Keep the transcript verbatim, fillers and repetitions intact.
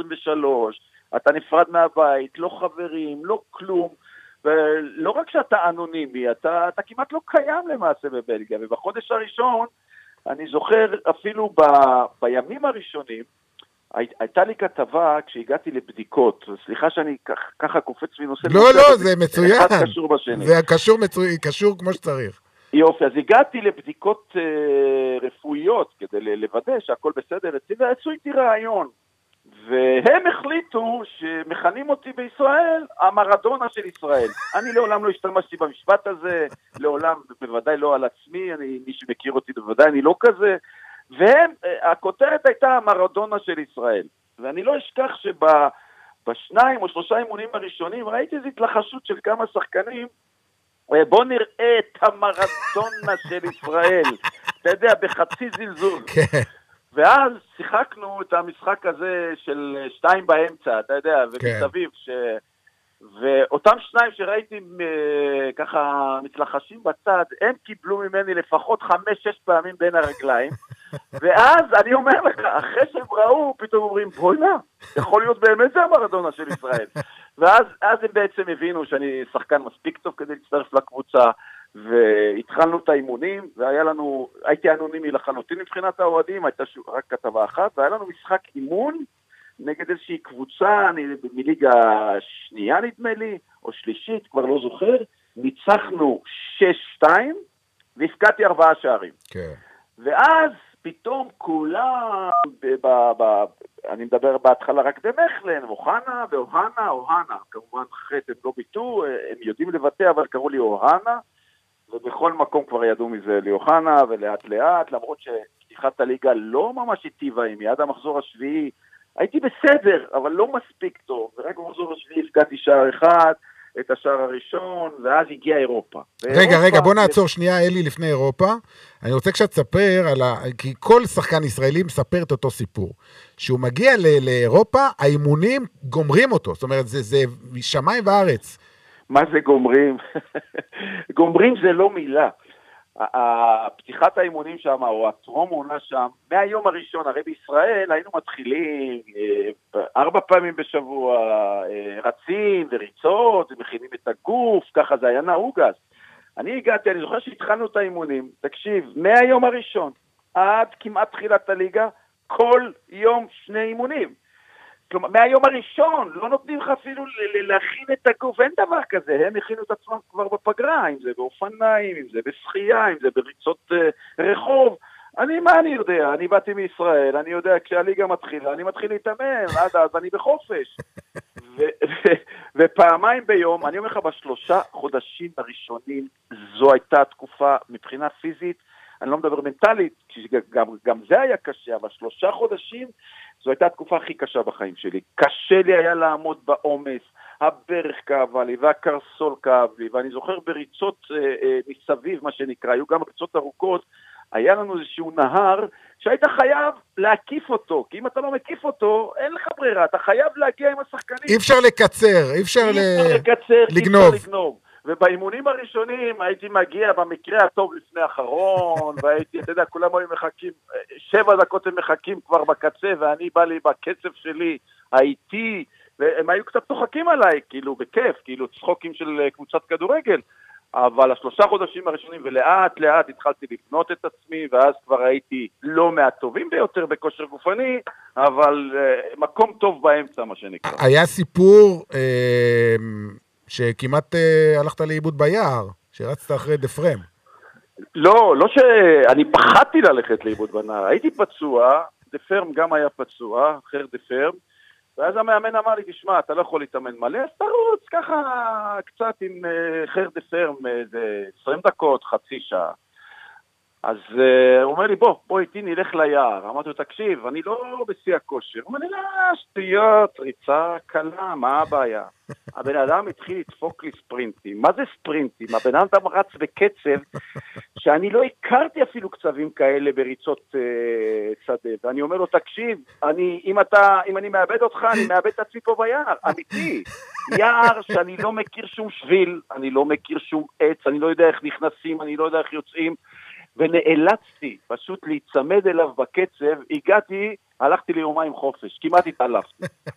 ושלוש, אתה נפרד מהבית, לא חברים, לא כלום, ולא רק שאתה אנונימי, אתה, אתה כמעט לא קיים למעשה בבלגיה, ובחודש הראשון, אני זוכר אפילו ב, בימים הראשונים, הי, הייתה לי כתבה כשהגעתי לבדיקות, סליחה שאני כ, ככה קופץ מנושא, לא, לא, זה מצוין, אחד קשור בשני. זה קשור, מצוי, קשור כמו שצריך. יופי, אז הגעתי לבדיקות אה, רפואיות כדי לוודא שהכל בסדר, ועשו איתי רעיון, והם החליטו שמכנים אותי בישראל המרדונה של ישראל. אני לעולם לא השתמשתי במשפט הזה, לעולם בוודאי לא על עצמי, אני, מי שמכיר אותי בוודאי אני לא כזה, והם, הכותרת הייתה המרדונה של ישראל, ואני לא אשכח שבשניים או שלושה אימונים הראשונים ראיתי איזו התלחשות של כמה שחקנים, בוא נראה את המרדונה של ישראל, אתה יודע, בחצי זלזול. כן. ואז שיחקנו את המשחק הזה של שתיים באמצע, אתה יודע, ומסביב, ש... ואותם שניים שראיתי ככה מתלחשים בצד, הם קיבלו ממני לפחות חמש-שש פעמים בין הרגליים, ואז אני אומר לך, אחרי שהם ראו, פתאום אומרים, בואי מה, יכול להיות באמת זה המרדונה של ישראל. ואז אז הם בעצם הבינו שאני שחקן מספיק טוב כדי להצטרף לקבוצה, והתחלנו את האימונים, והיה לנו, הייתי אנונימי לחלוטין מבחינת האוהדים, הייתה רק כתבה אחת, והיה לנו משחק אימון נגד איזושהי קבוצה, אני מליגה שנייה נדמה לי, או שלישית, כבר לא זוכר, ניצחנו שש שתיים, והפקעתי ארבעה שערים. כן. ואז פתאום כולם, ב- ב- ב- אני מדבר בהתחלה רק במכלן, אוחנה ואוחנה, אוחנה, כמובן חטא הם לא ביטו, הם יודעים לבטא, אבל קראו לי אוחנה, ובכל מקום כבר ידעו מזה לאוחנה, ולאט לאט, למרות שפתיחת הליגה לא ממש היטיבה עימי, עד המחזור השביעי, הייתי בסדר, אבל לא מספיק טוב, ורק במחזור השביעי הפקעתי שער אחד, את השער הראשון, ואז הגיעה אירופה. רגע, רגע, בוא נעצור שנייה, אלי, לפני אירופה. אני רוצה קצת לספר, על ה... כי כל שחקן ישראלי מספר את אותו סיפור. שהוא מגיע ל- לאירופה, האימונים גומרים אותו. זאת אומרת, זה, זה שמיים וארץ. מה זה גומרים? גומרים זה לא מילה. הפתיחת האימונים שם, או הטרום עונה שם, מהיום הראשון, הרי בישראל היינו מתחילים ארבע פעמים בשבוע, רצים וריצות, ומכינים את הגוף, ככה זה היה נהוג אז. אני הגעתי, אני זוכר שהתחלנו את האימונים, תקשיב, מהיום הראשון, עד כמעט תחילת הליגה, כל יום שני אימונים. כלומר, מהיום הראשון, לא נותנים לך אפילו להכין את הגוף, אין דבר כזה, הם הכינו את עצמם כבר בפגרה, אם זה באופניים, אם זה בשחייה, אם זה בריצות uh, רחוב, אני, מה אני יודע? אני באתי מישראל, אני יודע, כשהליגה מתחילה, אני מתחיל להתאמן, עד אז אני בחופש. ו- ו- ופעמיים ביום, אני אומר לך, בשלושה חודשים הראשונים, זו הייתה תקופה מבחינה פיזית, אני לא מדבר מנטלית, גם, גם זה היה קשה, אבל שלושה חודשים, זו הייתה התקופה הכי קשה בחיים שלי. קשה לי היה לעמוד בעומס, הברך כאבה לי, והקרסול כאב לי, ואני זוכר בריצות אה, אה, מסביב, מה שנקרא, היו גם ריצות ארוכות, היה לנו איזשהו נהר, שהיית חייב להקיף אותו, כי אם אתה לא מקיף אותו, אין לך ברירה, אתה חייב להגיע עם השחקנים. אי אפשר לקצר, אי אפשר, אי ל... אפשר לקצר, לגנוב. אי אפשר לגנוב. ובאימונים הראשונים הייתי מגיע במקרה הטוב לפני האחרון, והייתי, אתה יודע, כולם היו מחכים, שבע דקות הם מחכים כבר בקצה, ואני בא לי בקצב שלי, האיטי, והם היו קצת צוחקים עליי, כאילו בכיף, כאילו צחוקים של קבוצת כדורגל, אבל השלושה חודשים הראשונים, ולאט לאט התחלתי לבנות את עצמי, ואז כבר הייתי לא מהטובים ביותר בכושר גופני, אבל uh, מקום טוב באמצע, מה שנקרא. היה סיפור... אה... שכמעט uh, הלכת לאיבוד ביער, שרצת אחרי דפרם. לא, לא שאני פחדתי ללכת לאיבוד בנער, הייתי פצוע, דפרם גם היה פצוע, אחר דפרם, ואז המאמן אמר לי, תשמע, אתה לא יכול להתאמן מלא, אז תרוץ ככה קצת עם uh, חר דפרם, איזה עשרים דקות, חצי שעה. אז uh, הוא אומר לי, בוא, בוא איתי נלך ליער. אמרתי לו, תקשיב, אני לא בשיא הכושר. הוא אומר לי, לא, שטויות, ריצה קלה, מה הבעיה? הבן אדם התחיל לדפוק לי ספרינטים. מה זה ספרינטים? הבן אדם רץ בקצב שאני לא הכרתי אפילו קצבים כאלה בריצות uh, שדה. ואני אומר לו, תקשיב, אני, אם, אתה, אם אני מאבד אותך, אני מאבד את עצמי פה ביער. אמיתי. יער שאני לא מכיר שום שביל, אני לא מכיר שום עץ, אני לא יודע איך נכנסים, אני לא יודע איך יוצאים. ונאלצתי פשוט להיצמד אליו בקצב, הגעתי, הלכתי ליומיים חופש, כמעט התעלפתי.